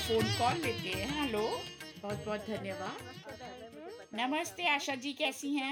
Phone call लेते हैं। Hello, बहुत-बहुत धन्यवाद। नमस्ते आशा जी, कैसी हैं?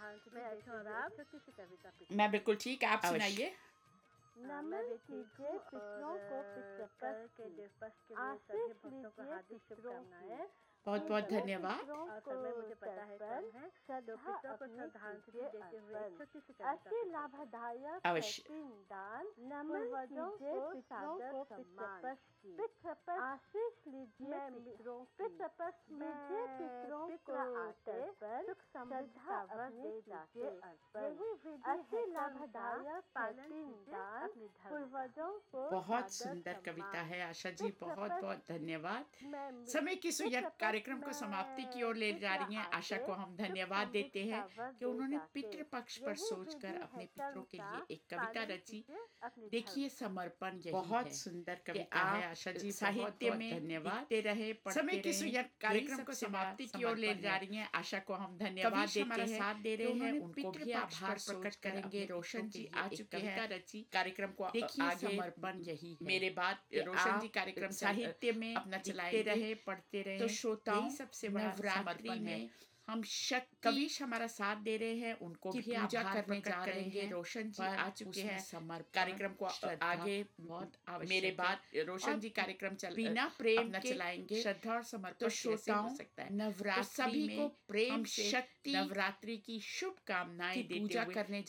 मैं बिल्कुल ठीक, आप सुनाइए? नमन कीजिए पितरों को पितृपक्ष की आशीष लीजिए पितरों की बहुत-बहुत कीजिए धन्यवाद। पितरों को तर्पण श्रद्धा अपनी कीजिए अर्पण अति लाभदायक है अवश्य। पिंडदान नमन कीजिए पितरों को पितृपक्ष की आशीष लीजिए पितृपक्ष लीजिए पितरों को तर्पण श्रद्धा अपनी कीजिए अर्पण अति लाभदायक है पिंडदान पूर्वजों को बहुत सादर सुंदर कविता सम्मान है आशा जी, बहुत-बहुत धन्यवाद। समय की सुइया कार्यक्रम को समाप्ति की ओर ले जा रही हैं। आशा को हम धन्यवाद देते हैं कि उन्होंने पितृपक्ष पर सोचकर अपने पितरों के लिए एक कविता रची। देखिए, समर्पण यही बहुत है। सुंदर कविता है आशा जी, साहित्य में धन्यवाद दे रहे, समय की सुइया कार्यक्रम को समाप्ति की ओर ले जा रही हैं। आशा को हम धन्यवाद देते हैं, साथ दे रहे हैं, उनको भी आभार प्रकट करेंगे। रोशन जी आ चुके हैं, कविता रची कार्यक्रम को देखिए, आगे समर्पण यही है। मेरे बाद रोशन जी कार्यक्रम साहित्य में अपना चलाते रहे, पढ़ते रहे, तो श्रोताओं सबसे बड़ा समर्पण है। हम कविश हमारा साथ दे रहे हैं, उनको भी पूजा करने जा रहे हैं। रोशन जी आ चुके हैं, समर्पण कार्यक्रम को आगे बहुत आवश्यक। मेरे बाद रोशन जी कार्यक्रम बिना प्रेम के चलाएंगे, श्रद्धा और समर्पण तो श्रोताओं हो सकता है। नवरात्रि सभी को प्रेम, शक्ति, नवरात्रि की शुभकामनाएं देते हुए पूजा करने